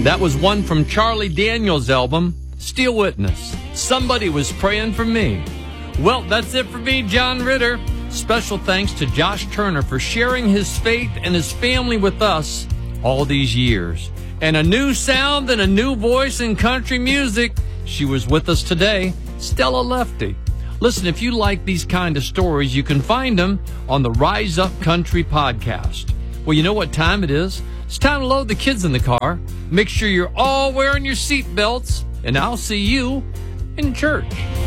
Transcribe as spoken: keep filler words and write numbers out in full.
That was one from Charlie Daniels' album, Steel Witness. Somebody was praying for me. Well, that's it for me, John Ritter. Special thanks to Josh Turner for sharing his faith and his family with us all these years. And a new sound and a new voice in country music. She was with us today, Stella Lefty. Listen, if you like these kind of stories, you can find them on the Rise Up Country podcast. Well, you know what time it is? It's time to load the kids in the car. Make sure you're all wearing your seat belts, and I'll see you in church.